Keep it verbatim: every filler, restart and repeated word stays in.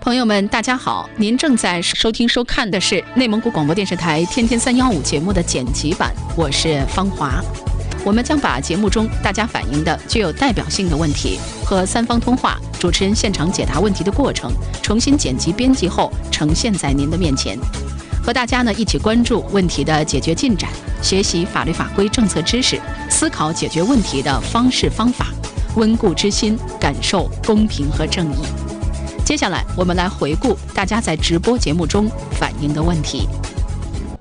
朋友们，大家好！您正在收听收看的是内蒙古广播电视台《天天三幺五》节目的剪辑版，我是方华。我们将把节目中大家反映的具有代表性的问题和三方通话主持人现场解答问题的过程重新剪辑编辑后呈现在您的面前，和大家呢一起关注问题的解决进展，学习法律法规政策知识，思考解决问题的方式方法，温故知新，感受公平和正义。接下来我们来回顾大家在直播节目中反映的问题。